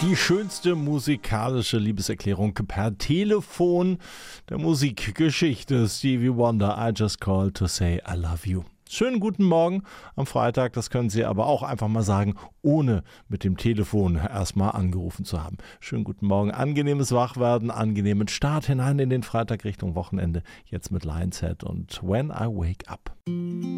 Die schönste musikalische Liebeserklärung per Telefon der Musikgeschichte. Stevie Wonder, I just called to say I love you. Schönen guten Morgen am Freitag, das können Sie aber auch einfach mal sagen, ohne mit dem Telefon erstmal angerufen zu haben. Schönen guten Morgen, angenehmes Wachwerden, angenehmen Start hinein in den Freitag Richtung Wochenende. Jetzt mit Lion's Head und When I Wake Up.